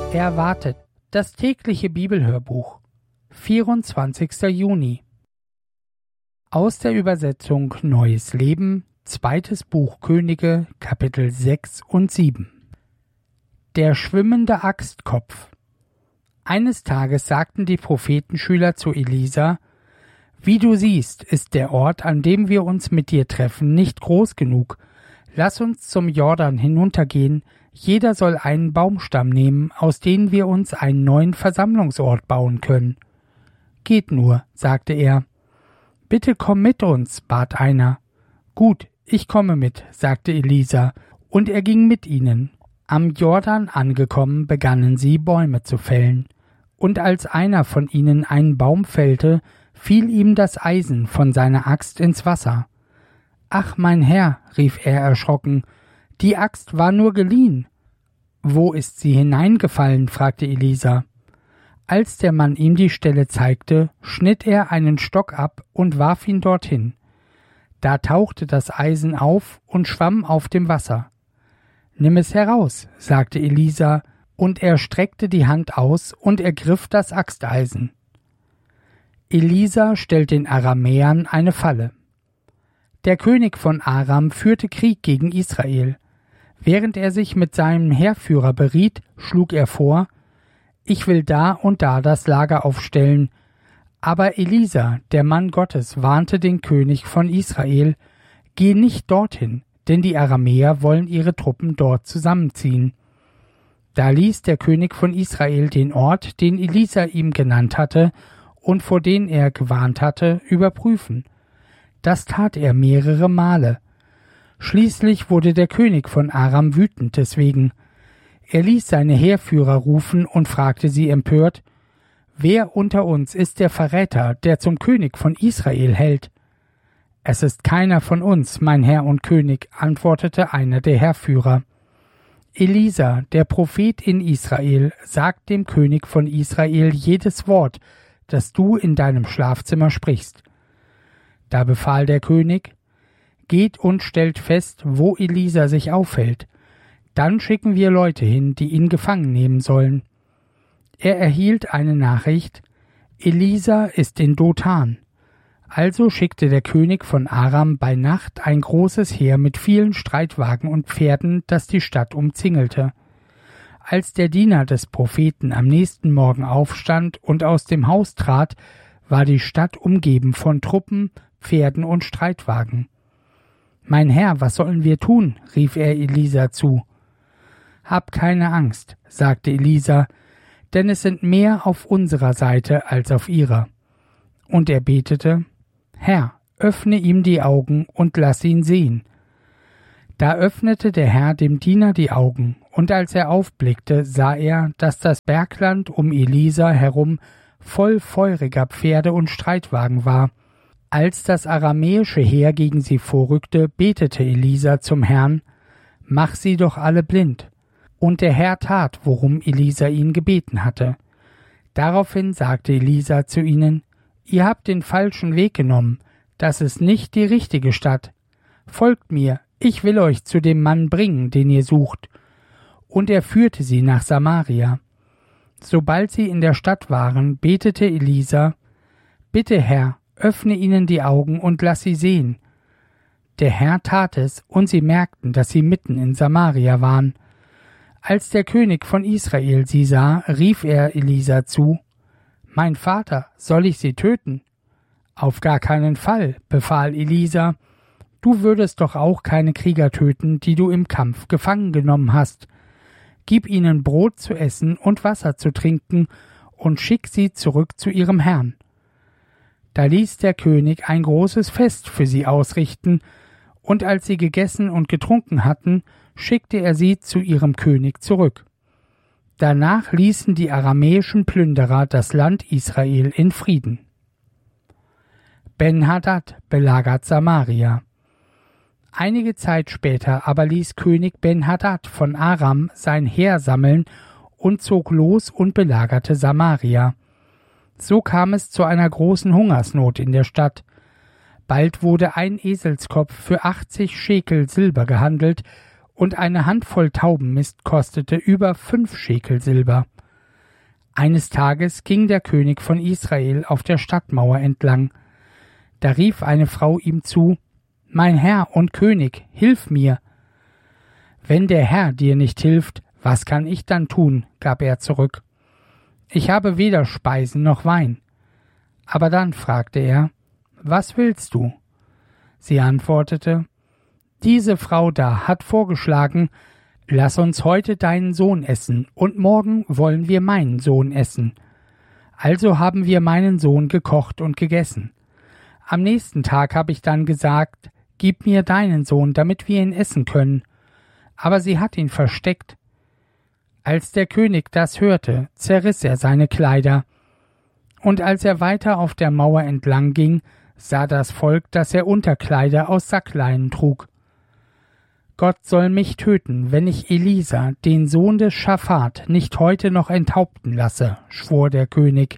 Erwartet, das tägliche Bibelhörbuch, 24. Juni. Aus der Übersetzung Neues Leben, 2. Buch Könige, Kapitel 6 und 7. Der schwimmende Axtkopf. Eines Tages sagten die Prophetenschüler zu Elisa: Wie du siehst, ist der Ort, an dem wir uns mit dir treffen, nicht groß genug. Lass uns zum Jordan hinuntergehen. Jeder soll einen Baumstamm nehmen, aus dem wir uns einen neuen Versammlungsort bauen können. Geht nur, sagte er. Bitte komm mit uns, bat einer. Gut, ich komme mit, sagte Elisa, und er ging mit ihnen. Am Jordan angekommen, begannen sie, Bäume zu fällen. Und als einer von ihnen einen Baum fällte, fiel ihm das Eisen von seiner Axt ins Wasser. »Ach, mein Herr«, rief er erschrocken, »die Axt war nur geliehen.« »Wo ist sie hineingefallen?« fragte Elisa. Als der Mann ihm die Stelle zeigte, schnitt er einen Stock ab und warf ihn dorthin. Da tauchte das Eisen auf und schwamm auf dem Wasser. »Nimm es heraus«, sagte Elisa, und er streckte die Hand aus und ergriff das Axteisen. Elisa stellt den Aramäern eine Falle. Der König von Aram führte Krieg gegen Israel. Während er sich mit seinem Heerführer beriet, schlug er vor: Ich will da und da das Lager aufstellen. Aber Elisa, der Mann Gottes, warnte den König von Israel: Geh nicht dorthin, denn die Aramäer wollen ihre Truppen dort zusammenziehen. Da ließ der König von Israel den Ort, den Elisa ihm genannt hatte und vor den er gewarnt hatte, überprüfen. Das tat er mehrere Male. Schließlich wurde der König von Aram wütend deswegen. Er ließ seine Heerführer rufen und fragte sie empört: Wer unter uns ist der Verräter, der zum König von Israel hält? Es ist keiner von uns, mein Herr und König, antwortete einer der Heerführer. Elisa, der Prophet in Israel, sagt dem König von Israel jedes Wort, das du in deinem Schlafzimmer sprichst. Da befahl der König: Geht und stellt fest, wo Elisa sich aufhält. Dann schicken wir Leute hin, die ihn gefangen nehmen sollen. Er erhielt eine Nachricht: Elisa ist in Dothan. Also schickte der König von Aram bei Nacht ein großes Heer mit vielen Streitwagen und Pferden, das die Stadt umzingelte. Als der Diener des Propheten am nächsten Morgen aufstand und aus dem Haus trat, war die Stadt umgeben von Truppen, Pferden und Streitwagen. »Mein Herr, was sollen wir tun?« rief er Elisa zu. »Hab keine Angst«, sagte Elisa, »denn es sind mehr auf unserer Seite als auf ihrer.« Und er betete: »Herr, öffne ihm die Augen und lass ihn sehen.« Da öffnete der Herr dem Diener die Augen, und als er aufblickte, sah er, dass das Bergland um Elisa herum voll feuriger Pferde und Streitwagen war. Als das aramäische Heer gegen sie vorrückte, betete Elisa zum Herrn: »Mach sie doch alle blind.« Und der Herr tat, worum Elisa ihn gebeten hatte. Daraufhin sagte Elisa zu ihnen: »Ihr habt den falschen Weg genommen. Das ist nicht die richtige Stadt. Folgt mir, ich will euch zu dem Mann bringen, den ihr sucht.« Und er führte sie nach Samaria. Sobald sie in der Stadt waren, betete Elisa: »Bitte, Herr, öffne ihnen die Augen und lass sie sehen.« Der Herr tat es, und sie merkten, dass sie mitten in Samaria waren. Als der König von Israel sie sah, rief er Elisa zu: »Mein Vater, soll ich sie töten?« »Auf gar keinen Fall«, befahl Elisa. »Du würdest doch auch keine Krieger töten, die du im Kampf gefangen genommen hast. Gib ihnen Brot zu essen und Wasser zu trinken und schick sie zurück zu ihrem Herrn.« Da ließ der König ein großes Fest für sie ausrichten, und als sie gegessen und getrunken hatten, schickte er sie zu ihrem König zurück. Danach ließen die aramäischen Plünderer das Land Israel in Frieden. Ben-Hadad belagert Samaria. Einige Zeit später aber ließ König Ben-Hadad von Aram sein Heer sammeln und zog los und belagerte Samaria. So kam es zu einer großen Hungersnot in der Stadt. Bald wurde ein Eselskopf für 80 Schekel Silber gehandelt, und eine Handvoll Taubenmist kostete über 5 Schekel Silber. Eines Tages ging der König von Israel auf der Stadtmauer entlang. Da rief eine Frau ihm zu: »Mein Herr und König, hilf mir!« »Wenn der Herr dir nicht hilft, was kann ich dann tun?« gab er zurück. »Ich habe weder Speisen noch Wein.« Aber dann fragte er: »Was willst du?« Sie antwortete: »Diese Frau da hat vorgeschlagen, lass uns heute deinen Sohn essen, und morgen wollen wir meinen Sohn essen. Also haben wir meinen Sohn gekocht und gegessen. Am nächsten Tag habe ich dann gesagt, gib mir deinen Sohn, damit wir ihn essen können. Aber sie hat ihn versteckt. Als der König das hörte, zerriss er seine Kleider. Und als er weiter auf der Mauer entlang ging, sah das Volk, dass er Unterkleider aus Sackleinen trug. Gott soll mich töten, wenn ich Elisa, den Sohn des Schaphat, nicht heute noch enthaupten lasse, schwor der König.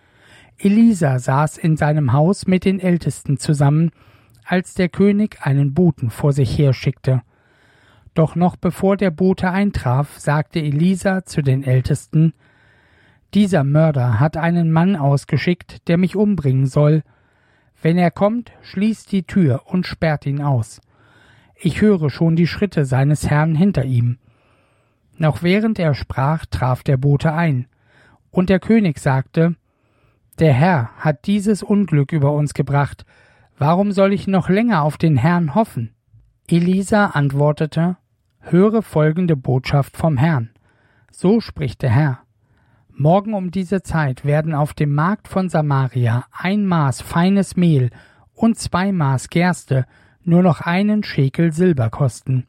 Elisa saß in seinem Haus mit den Ältesten zusammen, als der König einen Boten vor sich herschickte. Doch noch bevor der Bote eintraf, sagte Elisa zu den Ältesten: »Dieser Mörder hat einen Mann ausgeschickt, der mich umbringen soll. Wenn er kommt, schließt die Tür und sperrt ihn aus. Ich höre schon die Schritte seines Herrn hinter ihm.« Noch während er sprach, traf der Bote ein. Und der König sagte: »Der Herr hat dieses Unglück über uns gebracht. Warum soll ich noch länger auf den Herrn hoffen?« Elisa antwortete: »Höre folgende Botschaft vom Herrn. So spricht der Herr: Morgen um diese Zeit werden auf dem Markt von Samaria 1 Maß feines Mehl und 2 Maß Gerste nur noch 1 Schekel Silber kosten.«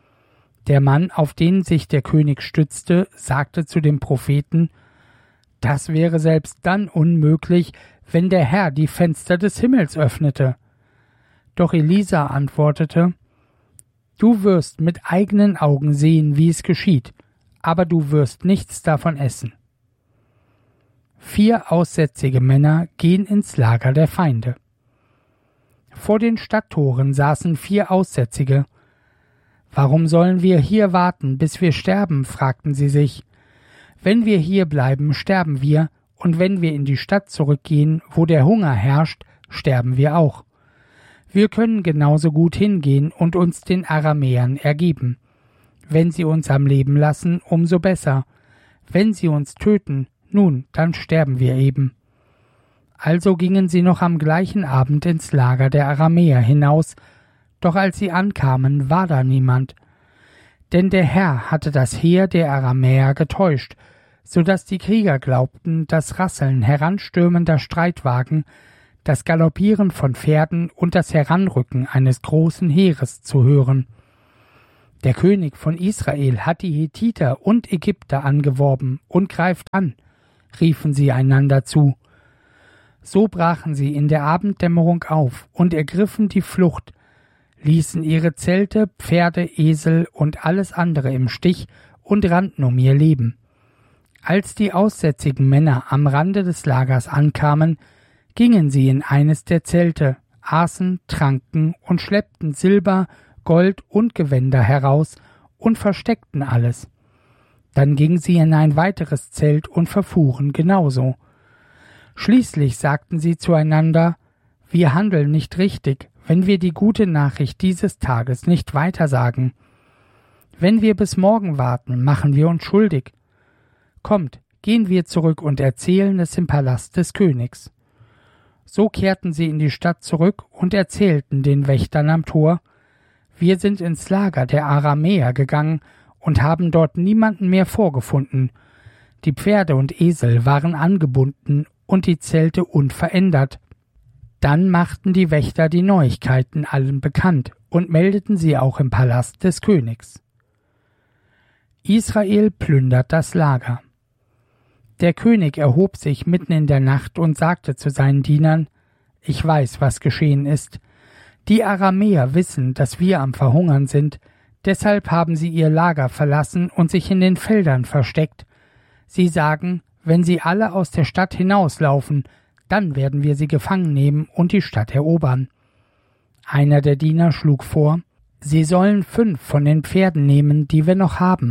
Der Mann, auf den sich der König stützte, sagte zu dem Propheten: »Das wäre selbst dann unmöglich, wenn der Herr die Fenster des Himmels öffnete.« Doch Elisa antwortete: »Du wirst mit eigenen Augen sehen, wie es geschieht, aber du wirst nichts davon essen.« 4 aussätzige Männer gehen ins Lager der Feinde. Vor den Stadttoren saßen 4 Aussätzige. »Warum sollen wir hier warten, bis wir sterben?« fragten sie sich. »Wenn wir hier bleiben, sterben wir, und wenn wir in die Stadt zurückgehen, wo der Hunger herrscht, sterben wir auch. Wir können genauso gut hingehen und uns den Aramäern ergeben. Wenn sie uns am Leben lassen, umso besser. Wenn sie uns töten, nun, dann sterben wir eben.« Also gingen sie noch am gleichen Abend ins Lager der Aramäer hinaus, doch als sie ankamen, war da niemand. Denn der Herr hatte das Heer der Aramäer getäuscht, so dass die Krieger glaubten, das Rasseln heranstürmender Streitwagen, das Galoppieren von Pferden und das Heranrücken eines großen Heeres zu hören. Der König von Israel hat die Hethiter und Ägypter angeworben und greift an, riefen sie einander zu. So brachen sie in der Abenddämmerung auf und ergriffen die Flucht, ließen ihre Zelte, Pferde, Esel und alles andere im Stich und rannten um ihr Leben. Als die aussätzigen Männer am Rande des Lagers ankamen, gingen sie in eines der Zelte, aßen, tranken und schleppten Silber, Gold und Gewänder heraus und versteckten alles. Dann gingen sie in ein weiteres Zelt und verfuhren genauso. Schließlich sagten sie zueinander: Wir handeln nicht richtig, wenn wir die gute Nachricht dieses Tages nicht weitersagen. Wenn wir bis morgen warten, machen wir uns schuldig. Kommt, gehen wir zurück und erzählen es im Palast des Königs. So kehrten sie in die Stadt zurück und erzählten den Wächtern am Tor: Wir sind ins Lager der Aramäer gegangen und haben dort niemanden mehr vorgefunden. Die Pferde und Esel waren angebunden und die Zelte unverändert. Dann machten die Wächter die Neuigkeiten allen bekannt und meldeten sie auch im Palast des Königs. Israel plündert das Lager. Der König erhob sich mitten in der Nacht und sagte zu seinen Dienern: Ich weiß, was geschehen ist. Die Aramäer wissen, dass wir am Verhungern sind, deshalb haben sie ihr Lager verlassen und sich in den Feldern versteckt. Sie sagen, wenn sie alle aus der Stadt hinauslaufen, dann werden wir sie gefangen nehmen und die Stadt erobern. Einer der Diener schlug vor: Sie sollen 5 von den Pferden nehmen, die wir noch haben.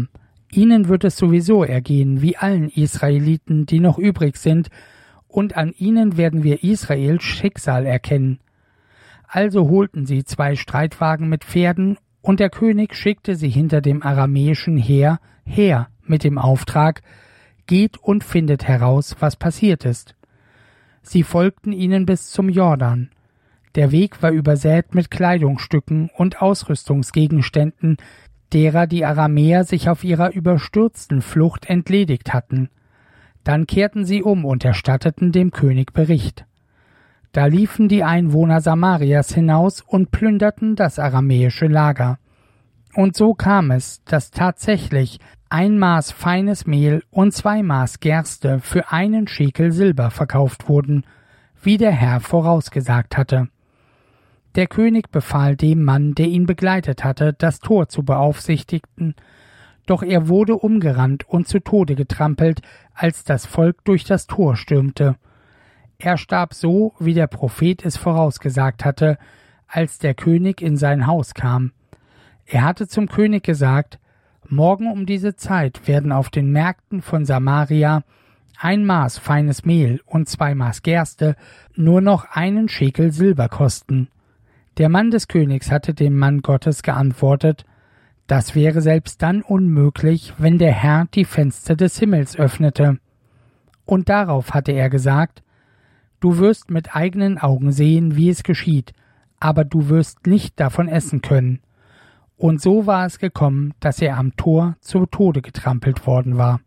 Ihnen wird es sowieso ergehen, wie allen Israeliten, die noch übrig sind, und an ihnen werden wir Israels Schicksal erkennen. Also holten sie 2 Streitwagen mit Pferden, und der König schickte sie hinter dem aramäischen Heer her mit dem Auftrag: Geht und findet heraus, was passiert ist. Sie folgten ihnen bis zum Jordan. Der Weg war übersät mit Kleidungsstücken und Ausrüstungsgegenständen, derer die Aramäer sich auf ihrer überstürzten Flucht entledigt hatten. Dann kehrten sie um und erstatteten dem König Bericht. Da liefen die Einwohner Samarias hinaus und plünderten das aramäische Lager. Und so kam es, dass tatsächlich 1 Maß feines Mehl und 2 Maß Gerste für 1 Schekel Silber verkauft wurden, wie der Herr vorausgesagt hatte. Der König befahl dem Mann, der ihn begleitet hatte, das Tor zu beaufsichtigen, doch er wurde umgerannt und zu Tode getrampelt, als das Volk durch das Tor stürmte. Er starb so, wie der Prophet es vorausgesagt hatte, als der König in sein Haus kam. Er hatte zum König gesagt: Morgen um diese Zeit werden auf den Märkten von Samaria 1 Maß feines Mehl und 2 Maß Gerste nur noch 1 Schekel Silber kosten. Der Mann des Königs hatte dem Mann Gottes geantwortet: Das wäre selbst dann unmöglich, wenn der Herr die Fenster des Himmels öffnete. Und darauf hatte er gesagt: Du wirst mit eigenen Augen sehen, wie es geschieht, aber du wirst nicht davon essen können. Und so war es gekommen, dass er am Tor zu Tode getrampelt worden war.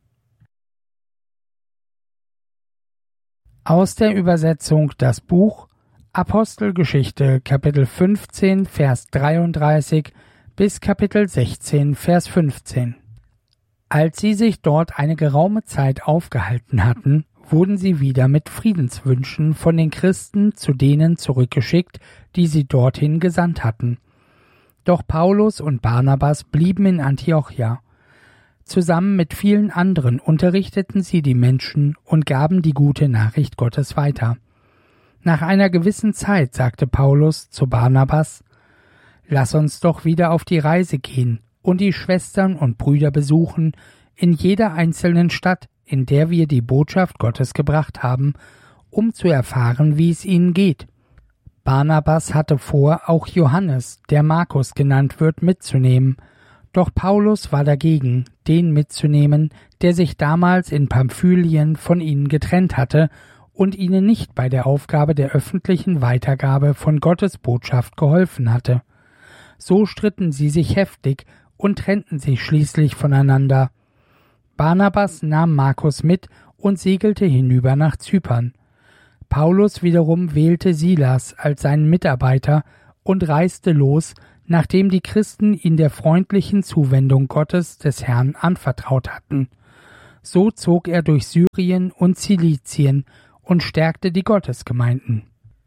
Aus der Übersetzung das Buch Apostelgeschichte, Kapitel 15, Vers 33 bis Kapitel 16, Vers 15. Als sie sich dort eine geraume Zeit aufgehalten hatten, wurden sie wieder mit Friedenswünschen von den Christen zu denen zurückgeschickt, die sie dorthin gesandt hatten. Doch Paulus und Barnabas blieben in Antiochia. Zusammen mit vielen anderen unterrichteten sie die Menschen und gaben die gute Nachricht Gottes weiter. Nach einer gewissen Zeit sagte Paulus zu Barnabas: Lass uns doch wieder auf die Reise gehen und die Schwestern und Brüder besuchen in jeder einzelnen Stadt, in der wir die Botschaft Gottes gebracht haben, um zu erfahren, wie es ihnen geht. Barnabas hatte vor, auch Johannes, der Markus genannt wird, mitzunehmen, doch Paulus war dagegen, den mitzunehmen, der sich damals in Pamphylien von ihnen getrennt hatte und ihnen nicht bei der Aufgabe der öffentlichen Weitergabe von Gottes Botschaft geholfen hatte. So stritten sie sich heftig und trennten sich schließlich voneinander. Barnabas nahm Markus mit und segelte hinüber nach Zypern. Paulus wiederum wählte Silas als seinen Mitarbeiter und reiste los, nachdem die Christen ihn der freundlichen Zuwendung Gottes des Herrn anvertraut hatten. So zog er durch Syrien und Zilizien und stärkte die Gottesgemeinden.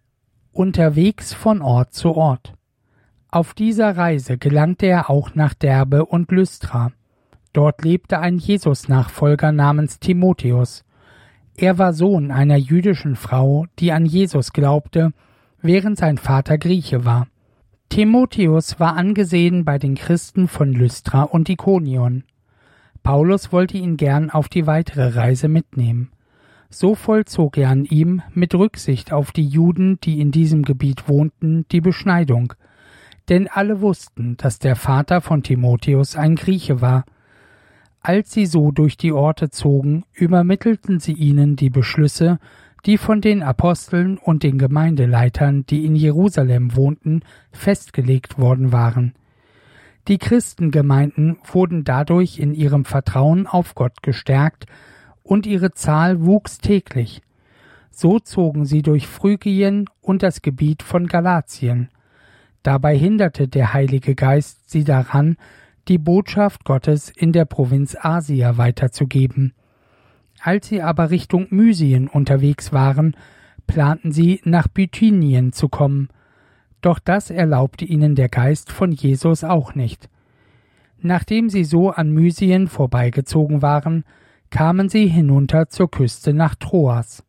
Unterwegs von Ort zu Ort. Auf dieser Reise gelangte er auch nach Derbe und Lystra. Dort lebte ein Jesus-Nachfolger namens Timotheus. Er war Sohn einer jüdischen Frau, die an Jesus glaubte, während sein Vater Grieche war. Timotheus war angesehen bei den Christen von Lystra und Ikonion. Paulus wollte ihn gern auf die weitere Reise mitnehmen. So vollzog er an ihm, mit Rücksicht auf die Juden, die in diesem Gebiet wohnten, die Beschneidung. Denn alle wussten, dass der Vater von Timotheus ein Grieche war. Als sie so durch die Orte zogen, übermittelten sie ihnen die Beschlüsse, die von den Aposteln und den Gemeindeleitern, die in Jerusalem wohnten, festgelegt worden waren. Die Christengemeinden wurden dadurch in ihrem Vertrauen auf Gott gestärkt, und ihre Zahl wuchs täglich. So zogen sie durch Phrygien und das Gebiet von Galatien. Dabei hinderte der Heilige Geist sie daran, die Botschaft Gottes in der Provinz Asia weiterzugeben. Als sie aber Richtung Mysien unterwegs waren, planten sie, nach Bithynien zu kommen. Doch das erlaubte ihnen der Geist von Jesus auch nicht. Nachdem sie so an Mysien vorbeigezogen waren, kamen sie hinunter zur Küste nach Troas.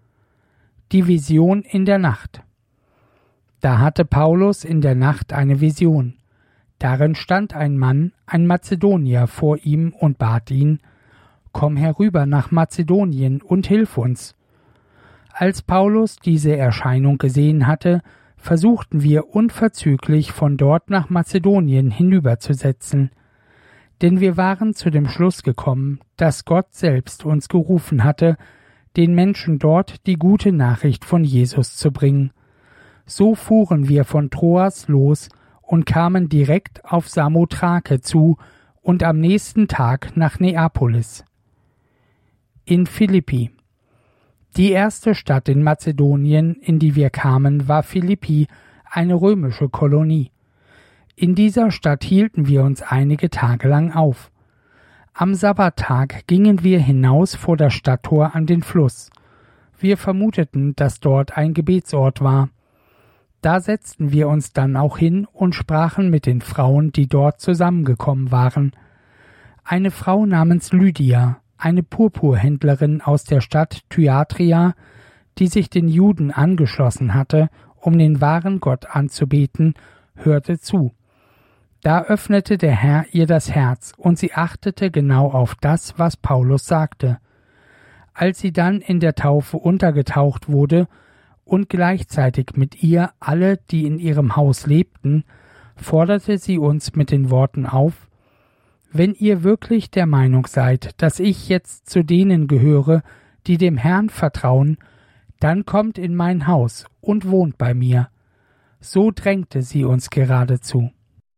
Die Vision in der Nacht. Da hatte Paulus in der Nacht eine Vision. Darin stand ein Mann, ein Mazedonier, vor ihm und bat ihn: Komm herüber nach Mazedonien und hilf uns. Als Paulus diese Erscheinung gesehen hatte, versuchten wir unverzüglich von dort nach Mazedonien hinüberzusetzen, denn wir waren zu dem Schluss gekommen, dass Gott selbst uns gerufen hatte, den Menschen dort die gute Nachricht von Jesus zu bringen. So fuhren wir von Troas los und kamen direkt auf Samothrake zu und am nächsten Tag nach Neapolis. In Philippi. Die erste Stadt in Mazedonien, in die wir kamen, war Philippi, eine römische Kolonie. In dieser Stadt hielten wir uns einige Tage lang auf. Am Sabbattag gingen wir hinaus vor das Stadttor an den Fluss. Wir vermuteten, dass dort ein Gebetsort war. Da setzten wir uns dann auch hin und sprachen mit den Frauen, die dort zusammengekommen waren. Eine Frau namens Lydia, eine Purpurhändlerin aus der Stadt Thyatira, die sich den Juden angeschlossen hatte, um den wahren Gott anzubeten, hörte zu. Da öffnete der Herr ihr das Herz, und sie achtete genau auf das, was Paulus sagte. Als sie dann in der Taufe untergetaucht wurde und gleichzeitig mit ihr alle, die in ihrem Haus lebten, forderte sie uns mit den Worten auf: Wenn ihr wirklich der Meinung seid, dass ich jetzt zu denen gehöre, die dem Herrn vertrauen, dann kommt in mein Haus und wohnt bei mir. So drängte sie uns geradezu.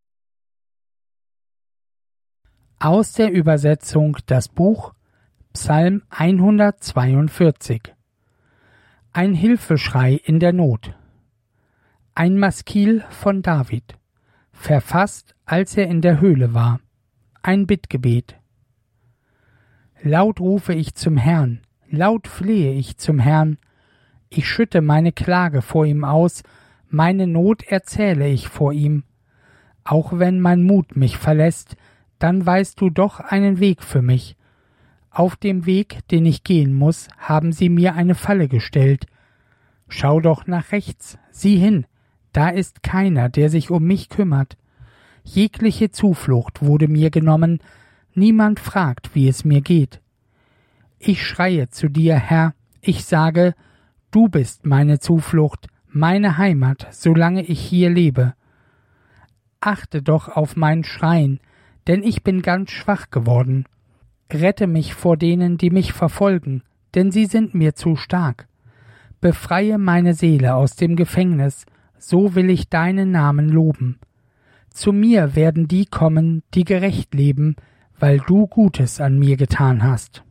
Aus der Übersetzung das Buch Psalm 142. Ein Hilfeschrei in der Not. Ein Maskil von David, verfasst, als er in der Höhle war. Ein Bittgebet. Laut rufe ich zum Herrn, laut flehe ich zum Herrn. Ich schütte meine Klage vor ihm aus, meine Not erzähle ich vor ihm. Auch wenn mein Mut mich verlässt, dann weißt du doch einen Weg für mich. Auf dem Weg, den ich gehen muss, haben sie mir eine Falle gestellt. Schau doch nach rechts, sieh hin, da ist keiner, der sich um mich kümmert. Jegliche Zuflucht wurde mir genommen, niemand fragt, wie es mir geht. Ich schreie zu dir, Herr, ich sage, du bist meine Zuflucht, meine Heimat, solange ich hier lebe. Achte doch auf mein Schreien, denn ich bin ganz schwach geworden. Rette mich vor denen, die mich verfolgen, denn sie sind mir zu stark. Befreie meine Seele aus dem Gefängnis, so will ich deinen Namen loben. Zu mir werden die kommen, die gerecht leben, weil du Gutes an mir getan hast.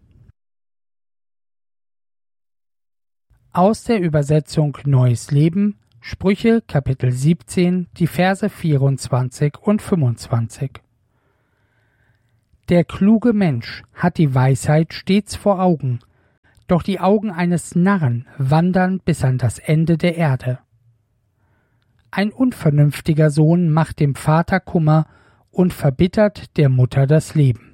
Aus der Übersetzung Neues Leben, Sprüche Kapitel 17, die Verse 24 und 25. Der kluge Mensch hat die Weisheit stets vor Augen, doch die Augen eines Narren wandern bis an das Ende der Erde. Ein unvernünftiger Sohn macht dem Vater Kummer und verbittert der Mutter das Leben.